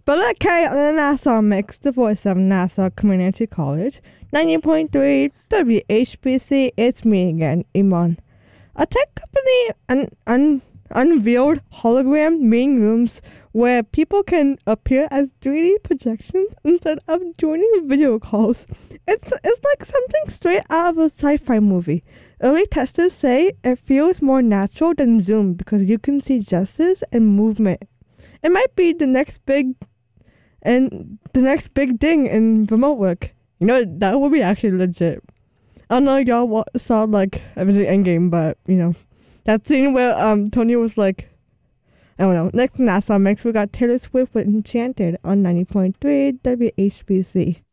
Bella K on the NASA Mix, the voice of NASA Community College, 90.3 WHBC. It's me again, Iman. A tech company unveiled hologram meeting rooms where people can appear as 3D projections instead of joining video calls. It's like something straight out of a sci-fi movie. Early testers say it feels more natural than Zoom because you can see gestures and movement. It might be the next big thing in remote work. You know, that would be actually legit. I don't know if y'all saw like Avengers Endgame, but you know, that scene where Tony was like, I don't know. Next NASA Mix, we got Taylor Swift with Enchanted on 90.3 WHBC.